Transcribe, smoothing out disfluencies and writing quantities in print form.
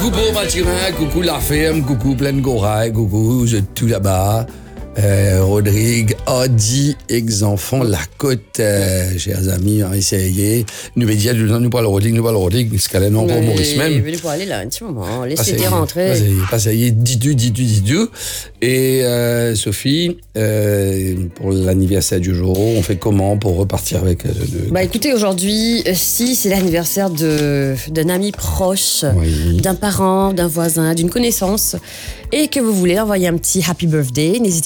Coucou pour Mathurin, coucou la ferme, coucou pleine Goraille, coucou je tout là-bas. Rodrigue, Audi, ex-enfant, la côte, chers amis, essayez. Nous médias, nous parlons Rodrigue, ce qu'elle est non pour Maurice même. Il veut aller là, un petit moment, laissez-les rentrer. Passez, dis-tu. Et Sophie, pour l'anniversaire du jour, on fait comment pour repartir avec écoutez, aujourd'hui, si c'est l'anniversaire d'un ami proche, d'un parent, d'un voisin, d'une connaissance, et que vous voulez envoyer un petit happy birthday, n'hésitez